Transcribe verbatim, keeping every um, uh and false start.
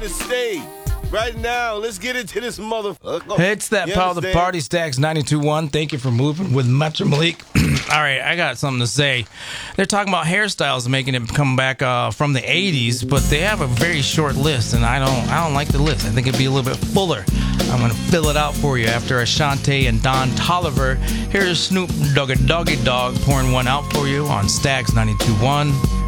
stage. Right now, let's get into this motherfucker. It's that You Power the understand? Party Stacks ninety-two point one. Thank you for moving with Metro Malik. All right, I got something to say. They're talking about hairstyles making it come back uh, from the eighties, but they have a very short list, and I don't I don't like the list. I think it'd be a little bit fuller. I'm going to fill it out for you after Ashanti and Don Toliver. Here's Snoop Doggy Doggy Dog pouring one out for you on Stacks ninety-two point one.